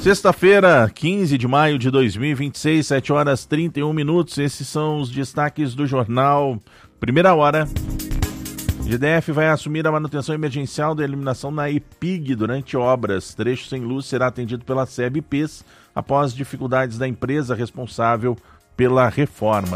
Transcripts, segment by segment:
Sexta-feira, 15 de maio de 2026, 7 horas 31 minutos. Esses são os destaques do jornal Primeira Hora. GDF vai assumir a manutenção emergencial da iluminação na EPIG durante obras. Trecho sem luz será atendido pela SEB-PES após dificuldades da empresa responsável pela reforma.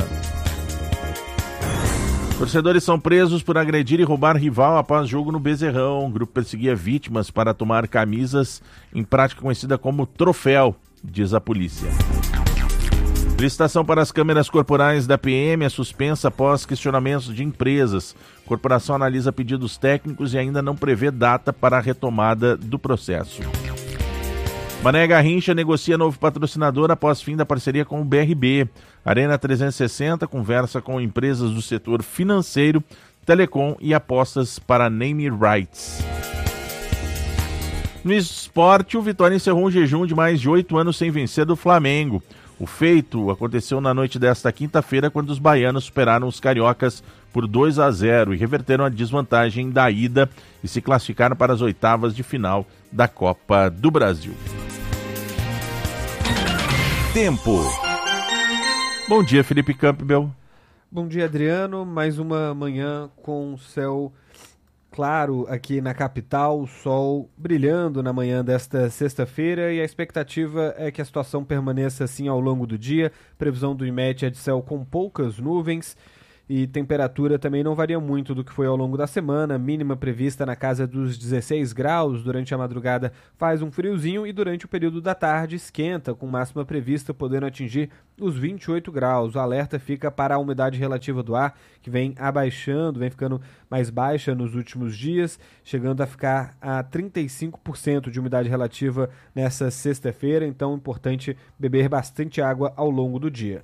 Torcedores são presos por agredir e roubar rival após jogo no Bezerrão. O grupo perseguia vítimas para tomar camisas em prática conhecida como troféu, diz a polícia. Licitação para as câmeras corporais da PM é suspensa após questionamentos de empresas. A corporação analisa pedidos técnicos e ainda não prevê data para a retomada do processo. Mané Garrincha negocia novo patrocinador após fim da parceria com o BRB. Arena 360 conversa com empresas do setor financeiro, telecom e apostas para name rights. No esporte, o Vitória encerrou um jejum de mais de 8 anos sem vencer do Flamengo. O feito aconteceu na noite desta quinta-feira, quando os baianos superaram os cariocas por 2-0 e reverteram a desvantagem da ida e se classificaram para as oitavas de final da Copa do Brasil. Tempo. Bom dia, Felipe Campbell. Bom dia, Adriano. Mais uma manhã com céu claro aqui na capital, sol brilhando na manhã desta sexta-feira e a expectativa é que a situação permaneça assim ao longo do dia. Previsão do IMET é de céu com poucas nuvens e temperatura também não varia muito do que foi ao longo da semana. Mínima prevista na casa dos 16 graus, durante a madrugada faz um friozinho e durante o período da tarde esquenta, com máxima prevista podendo atingir os 28 graus. O alerta fica para a umidade relativa do ar, que vem abaixando, vem ficando mais baixa nos últimos dias, chegando a ficar a 35% de umidade relativa nessa sexta-feira, então é importante beber bastante água ao longo do dia.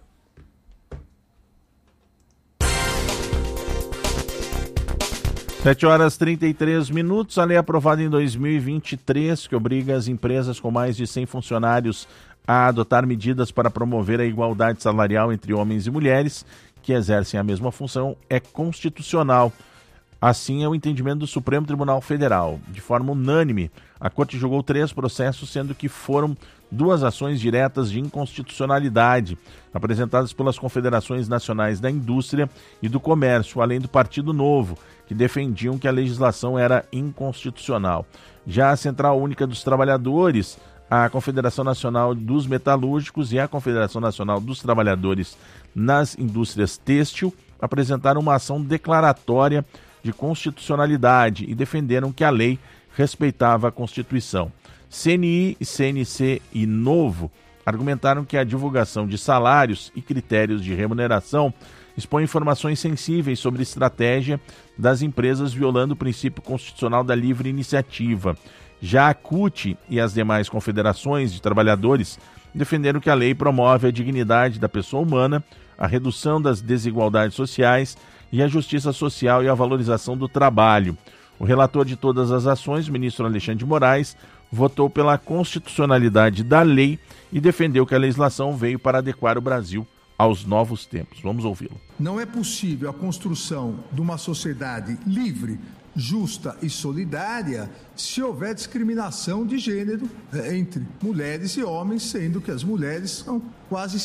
7 horas 33 minutos, a lei aprovada em 2023, que obriga as empresas com mais de 100 funcionários a adotar medidas para promover a igualdade salarial entre homens e mulheres que exercem a mesma função, é constitucional. Assim é o entendimento do Supremo Tribunal Federal. De forma unânime, a Corte julgou 3 processos, sendo que foram 2 ações diretas de inconstitucionalidade, apresentadas pelas Confederações Nacionais da Indústria e do Comércio, além do Partido Novo, que defendiam que a legislação era inconstitucional. Já a Central Única dos Trabalhadores, a Confederação Nacional dos Metalúrgicos e a Confederação Nacional dos Trabalhadores nas Indústrias Têxtil apresentaram uma ação declaratória de constitucionalidade e defenderam que a lei respeitava a Constituição. CNI, CNC e Novo argumentaram que a divulgação de salários e critérios de remuneração expõe informações sensíveis sobre estratégia das empresas, violando o princípio constitucional da livre iniciativa. Já a CUT e as demais confederações de trabalhadores defenderam que a lei promove a dignidade da pessoa humana, a redução das desigualdades sociais e a justiça social e a valorização do trabalho. O relator de todas as ações, o ministro Alexandre de Moraes, votou pela constitucionalidade da lei e defendeu que a legislação veio para adequar o Brasil aos novos tempos. Vamos ouvi-lo. Não é possível a construção de uma sociedade livre, justa e solidária se houver discriminação de gênero entre mulheres e homens, sendo que as mulheres são quase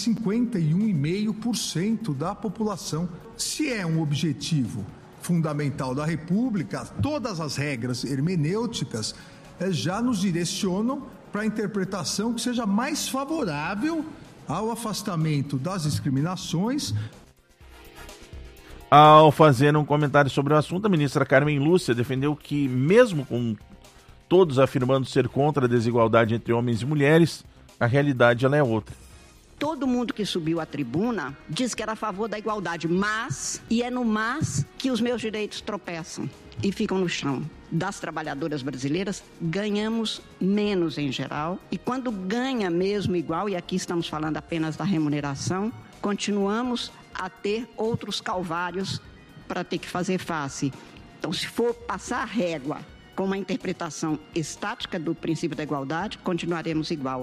51,5% da população. Se é um objetivo fundamental da República, todas as regras hermenêuticas já nos direcionam para a interpretação que seja mais favorável ao afastamento das discriminações. Ao fazer um comentário sobre o assunto, a ministra Carmen Lúcia defendeu que, mesmo com todos afirmando ser contra a desigualdade entre homens e mulheres, a realidade ela é outra. Todo mundo que subiu à tribuna diz que era a favor da igualdade, mas, e é no mas que os meus direitos tropeçam e ficam no chão. Das trabalhadoras brasileiras, ganhamos menos em geral, e quando ganha mesmo igual, e aqui estamos falando apenas da remuneração, continuamos a ter outros calvários para ter que fazer face. Então, se for passar a régua com uma interpretação estática do princípio da igualdade, continuaremos igual.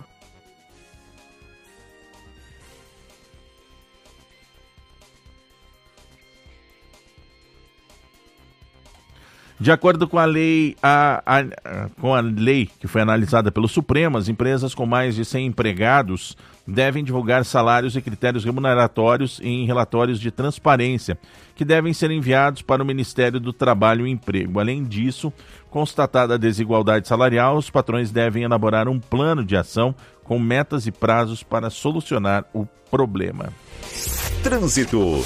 De acordo com a lei, com a lei que foi analisada pelo Supremo, as empresas com mais de 100 empregados devem divulgar salários e critérios remuneratórios em relatórios de transparência, que devem ser enviados para o Ministério do Trabalho e Emprego. Além disso, constatada a desigualdade salarial, os patrões devem elaborar um plano de ação com metas e prazos para solucionar o problema. Trânsito.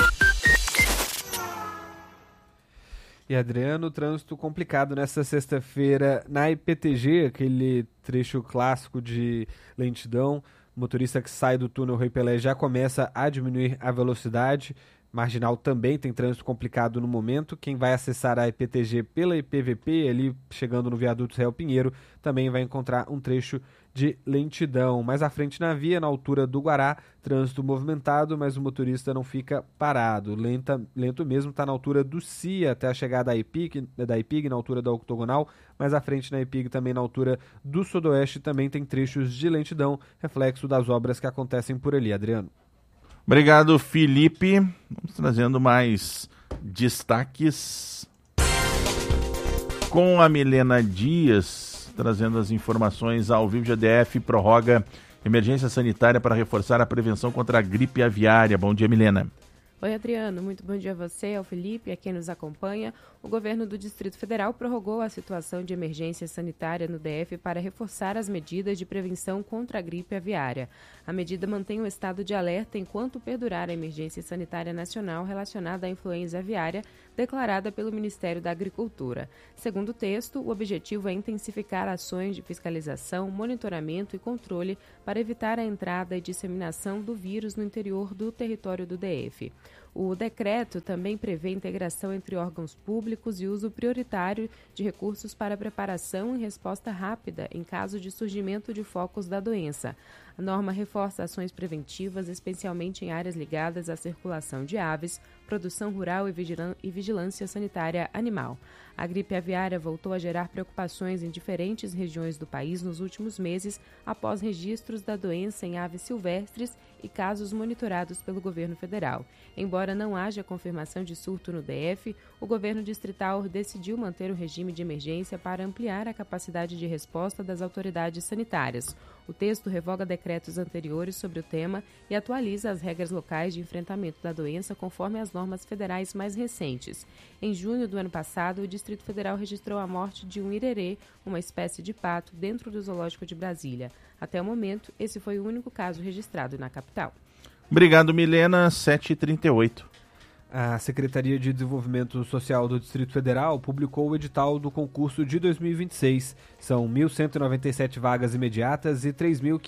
E Adriano, trânsito complicado nesta sexta-feira na IPTG, aquele trecho clássico de lentidão. O motorista que sai do túnel Rei Pelé já começa a diminuir a velocidade. Marginal também tem trânsito complicado no momento. Quem vai acessar a IPTG pela IPVP, ali chegando no viaduto Israel Pinheiro, também vai encontrar um trecho de lentidão. Mais à frente na via, na altura do Guará, trânsito movimentado, mas o motorista não fica parado. Lento mesmo, está na altura do CIA até a chegada da IPIG, na altura da Octogonal. Mais à frente na IPIG, também na altura do Sudoeste, também tem trechos de lentidão, reflexo das obras que acontecem por ali. Adriano. Obrigado, Felipe. Vamos trazendo mais destaques com a Milena Dias, trazendo as informações ao vivo. GDF prorroga emergência sanitária para reforçar a prevenção contra a gripe aviária. Bom dia, Milena. Oi, Adriano. Muito bom dia a você, ao Felipe e a quem nos acompanha. O governo do Distrito Federal prorrogou a situação de emergência sanitária no DF para reforçar as medidas de prevenção contra a gripe aviária. A medida mantém o estado de alerta enquanto perdurar a emergência sanitária nacional relacionada à influenza aviária, declarada pelo Ministério da Agricultura. Segundo o texto, o objetivo é intensificar ações de fiscalização, monitoramento e controle para evitar a entrada e disseminação do vírus no interior do território do DF. O decreto também prevê integração entre órgãos públicos e uso prioritário de recursos para preparação e resposta rápida em caso de surgimento de focos da doença. A norma reforça ações preventivas, especialmente em áreas ligadas à circulação de aves, produção rural e vigilância sanitária animal. A gripe aviária voltou a gerar preocupações em diferentes regiões do país nos últimos meses, após registros da doença em aves silvestres e casos monitorados pelo governo federal. Embora não haja confirmação de surto no DF, o governo distrital decidiu manter o regime de emergência para ampliar a capacidade de resposta das autoridades sanitárias. O texto revoga decretos anteriores sobre o tema e atualiza as regras locais de enfrentamento da doença conforme as normas federais mais recentes. Em junho do ano passado, o Distrito Federal registrou a morte de um irerê, uma espécie de pato, dentro do zoológico de Brasília. Até o momento, esse foi o único caso registrado na capital. Obrigado, Milena. 7h38. A Secretaria de Desenvolvimento Social do Distrito Federal publicou o edital do concurso de 2026. São 1.197 vagas imediatas e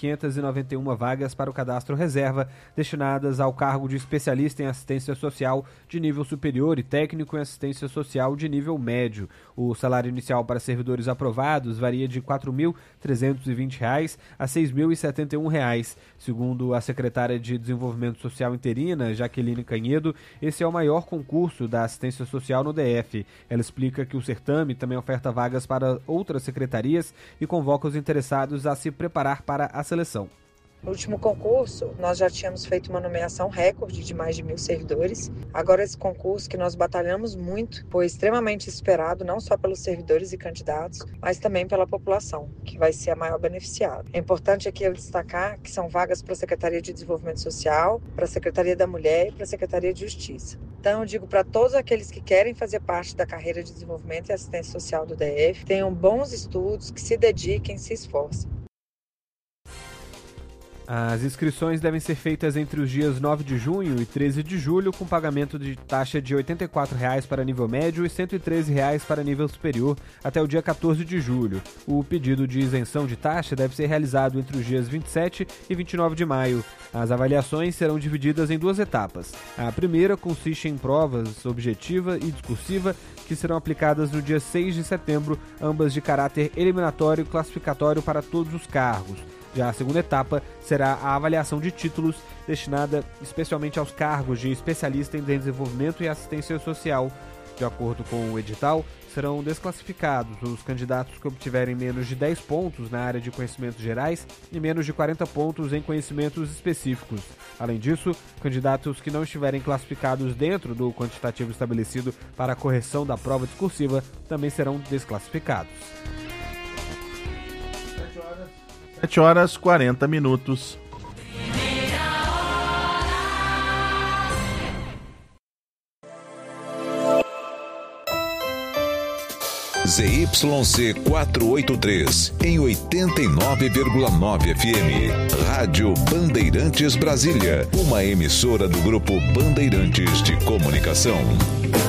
3.591 vagas para o cadastro reserva, destinadas ao cargo de especialista em assistência social de nível superior e técnico em assistência social de nível médio. O salário inicial para servidores aprovados varia de R$ 4.320 a R$ 6.071. Segundo a secretária de Desenvolvimento Social interina, Jaqueline Canhedo, esse é o maior concurso da assistência social no DF. Ela explica que o certame também oferta vagas para outras secretarias e convoca os interessados a se preparar para a seleção. No último concurso, nós já tínhamos feito uma nomeação recorde de mais de 1.000 servidores. Agora esse concurso, que nós batalhamos muito, foi extremamente esperado, não só pelos servidores e candidatos, mas também pela população, que vai ser a maior beneficiada. É importante aqui eu destacar que são vagas para a Secretaria de Desenvolvimento Social, para a Secretaria da Mulher e para a Secretaria de Justiça. Então eu digo para todos aqueles que querem fazer parte da carreira de desenvolvimento e assistência social do DF, tenham bons estudos, que se dediquem, se esforcem. As inscrições devem ser feitas entre os dias 9 de junho e 13 de julho, com pagamento de taxa de R$ 84,00 para nível médio e R$ 113,00 para nível superior, até o dia 14 de julho. O pedido de isenção de taxa deve ser realizado entre os dias 27 e 29 de maio. As avaliações serão divididas em duas etapas. A primeira consiste em provas objetiva e discursiva, que serão aplicadas no dia 6 de setembro, ambas de caráter eliminatório e classificatório para todos os cargos. Já a segunda etapa será a avaliação de títulos, destinada especialmente aos cargos de especialista em desenvolvimento e assistência social. De acordo com o edital, serão desclassificados os candidatos que obtiverem menos de 10 pontos na área de conhecimentos gerais e menos de 40 pontos em conhecimentos específicos. Além disso, candidatos que não estiverem classificados dentro do quantitativo estabelecido para a correção da prova discursiva também serão desclassificados. 7h40. ZYC 483, em 89,9 FM. Rádio Bandeirantes Brasília, uma emissora do Grupo Bandeirantes de Comunicação.